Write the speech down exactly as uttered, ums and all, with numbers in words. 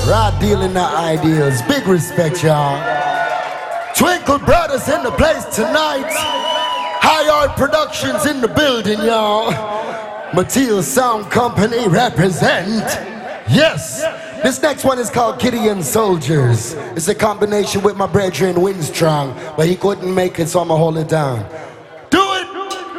Rod dealing the ideas. Big respect, y'all. Twinkle Brothers in the place tonight. High Art Productions in the building, y'all. Mateel Sound Company represent. Yes. This next one is called Gideon Soldiers. It's a combination with my brethren Winstrong, but he couldn't make it, so I'ma hold it down.